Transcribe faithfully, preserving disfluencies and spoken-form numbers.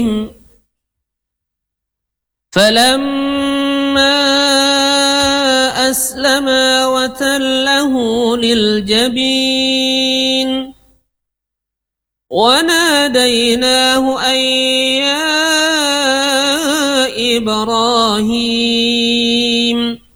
فلما أسلما وتله للجبين وناديناه أن يا إبراهيم